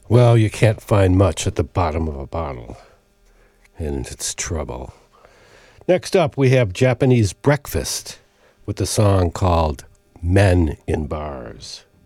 Well, you can't find much at the bottom of a bottle, and it's trouble. Next up, we have Japanese Breakfast with a song called Men in Bars.